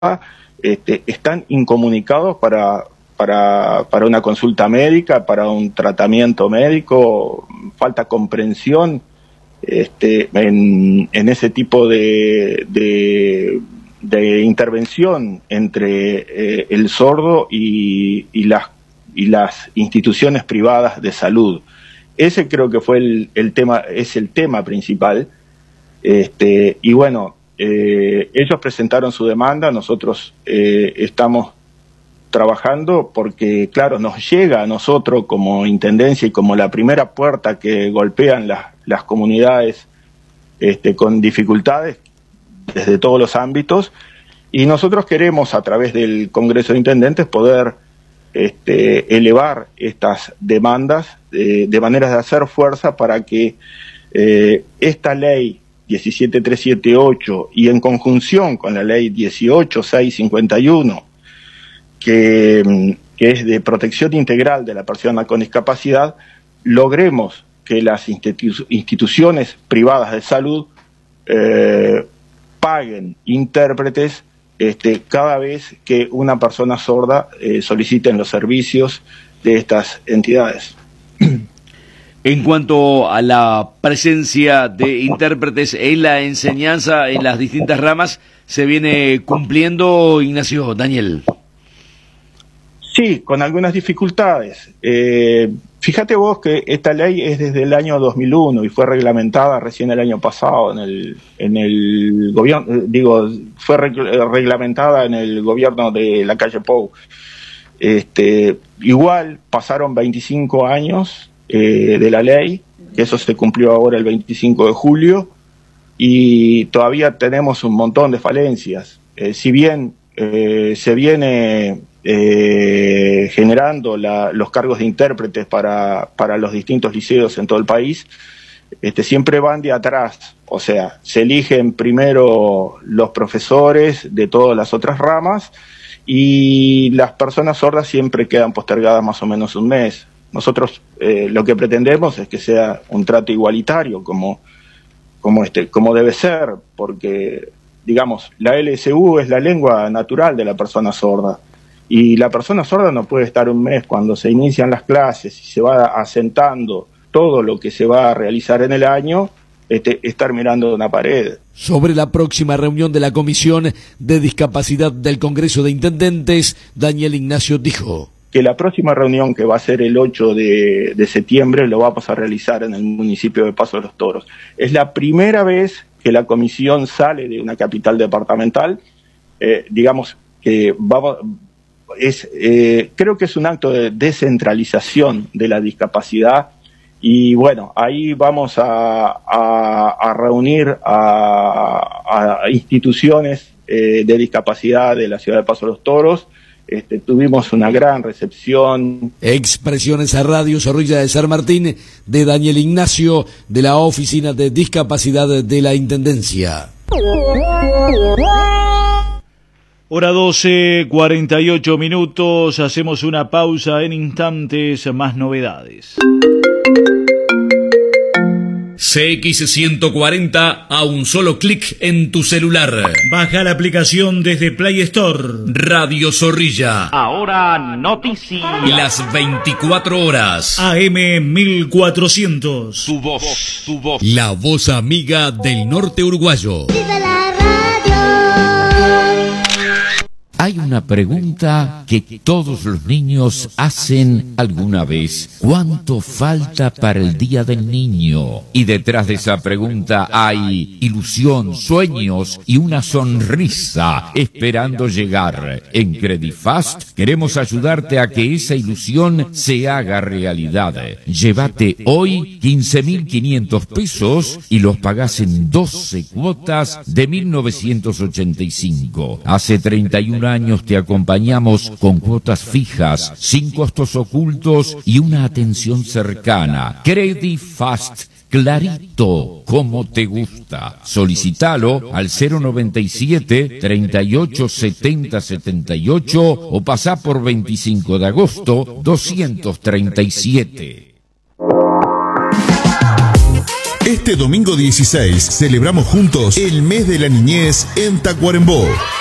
están incomunicados para una consulta médica, para un tratamiento médico. Falta comprensión en ese tipo de intervención entre el sordo y las instituciones privadas de salud. Ese creo que fue el tema principal. Y bueno, ellos presentaron su demanda, nosotros estamos trabajando porque, claro, nos llega a nosotros como Intendencia y como la primera puerta que golpean las comunidades con dificultades desde todos los ámbitos, y nosotros queremos, a través del Congreso de Intendentes, poder elevar estas demandas de maneras de hacer fuerza para que esta ley 17378 y en conjunción con la ley 18651, que es de protección integral de la persona con discapacidad, logremos que las instituciones privadas de salud paguen intérpretes cada vez que una persona sorda solicite los servicios de estas entidades. En cuanto a la presencia de intérpretes en la enseñanza en las distintas ramas, ¿se viene cumpliendo, Ignacio? Daniel. Sí, con algunas dificultades. Fíjate vos que esta ley es desde el año 2001 y fue reglamentada recién el año pasado en el gobierno, fue reglamentada en el gobierno de la calle Pou. Igual pasaron 25 años de la ley, que eso se cumplió ahora el 25 de julio, y todavía tenemos un montón de falencias. Si bien se viene generando los cargos de intérpretes para los distintos liceos en todo el país, siempre van de atrás, o sea, se eligen primero los profesores de todas las otras ramas y las personas sordas siempre quedan postergadas más o menos un mes. Nosotros lo que pretendemos es que sea un trato igualitario como debe ser, porque digamos, la LSU es la lengua natural de la persona sorda. Y la persona sorda no puede estar un mes cuando se inician las clases y se va asentando todo lo que se va a realizar en el año, estar mirando una pared. Sobre la próxima reunión de la Comisión de Discapacidad del Congreso de Intendentes, Daniel Ignacio dijo que la próxima reunión, que va a ser el 8 de septiembre, lo vamos a realizar en el municipio de Paso de los Toros. Es la primera vez que la comisión sale de una capital departamental, digamos que creo que es un acto de descentralización de la discapacidad, y bueno, ahí vamos a reunir a instituciones de discapacidad de la ciudad de Paso de los Toros. Tuvimos una gran recepción. Expresiones a Radio Zorrilla de San Martín de Daniel Ignacio, de la Oficina de Discapacidad de la Intendencia. Hora 12, 48 minutos, hacemos una pausa, en instantes más novedades. CX140 a un solo clic en tu celular. Baja la aplicación desde Play Store. Radio Zorrilla. Ahora noticias. Las 24 horas. AM 1400. Tu voz, tu voz. La voz amiga del norte uruguayo. ¡Viva la radio! Hay una pregunta que todos los niños hacen alguna vez. ¿Cuánto falta para el Día del Niño? Y detrás de esa pregunta hay ilusión, sueños y una sonrisa esperando llegar. En Credifast queremos ayudarte a que esa ilusión se haga realidad. Llévate hoy 15.500 pesos y los pagás en 12 cuotas de 1985. Hace 31 años te acompañamos con cuotas fijas, sin costos ocultos y una atención cercana. Credifast, clarito, como te gusta. Solicitalo al 097 38 70 78 o pasá por 25 de agosto 237. Este domingo 16 celebramos juntos el mes de la niñez en Tacuarembó.